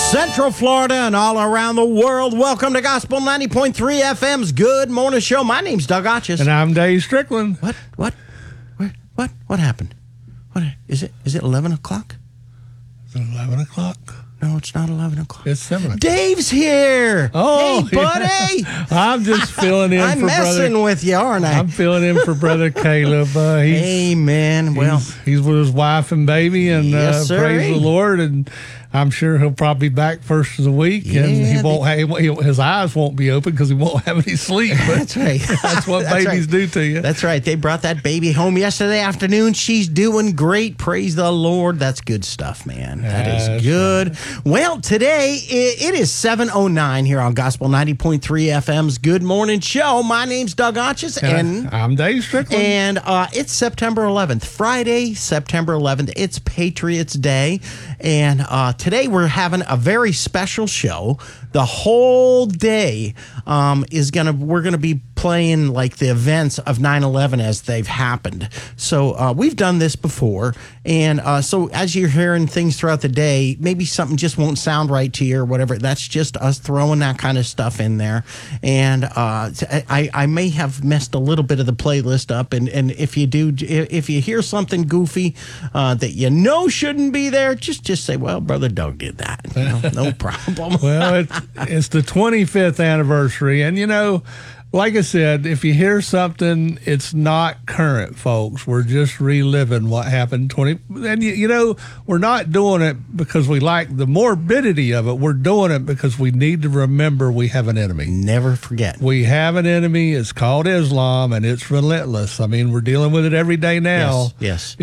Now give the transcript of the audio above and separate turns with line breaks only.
Central Florida and all around the world. Welcome to Gospel 90.3 FM's Good Morning Show. My name's Doug Otchis.
And I'm Dave Strickland.
What happened? What is it? Is it 11 o'clock?
Is it 11 o'clock?
No, it's not 11 o'clock.
It's 7 o'clock.
Dave's here.
Oh,
hey, buddy.
Yeah. I'm just filling in
I'm
for
messing with you, aren't I?
I'm filling in for Brother Caleb.
Amen. Well,
he's with his wife and baby, and
yes,
praise the Lord. And I'm sure he'll probably be back first of the week, and he won't have, his eyes won't be open because he won't have any sleep. But
that's right.
That's what babies do to you.
That's right. They brought that baby home yesterday afternoon. She's doing great. Praise the Lord. That's good stuff, man. That is good. Right. Well, today it is 7:09 here on Gospel 90.3 FM's Good Morning Show. My name's Doug Otchis, and
I'm Dave Strickland.
And it's September 11th, Friday, September 11th. It's Patriots Day, and today we're having a very special show. The whole day we're gonna be playing like the events of 9/11 as they've happened. So we've done this before, and so as you're hearing things throughout the day, maybe something just won't sound right to you or whatever. That's just us throwing that kind of stuff in there. And I may have messed a little bit of the playlist up, and if you hear something goofy that you know shouldn't be there, just say, well, Brother Doug did that. You know, no problem.
Well, it's the 25th anniversary, and like I said, if you hear something, it's not current, folks. We're just reliving what happened and we're not doing it because we like the morbidity of it. We're doing it because we need to remember we have an enemy.
Never forget.
We have an enemy. It's called Islam, and it's relentless. I mean, we're dealing with it every day now.
Yes.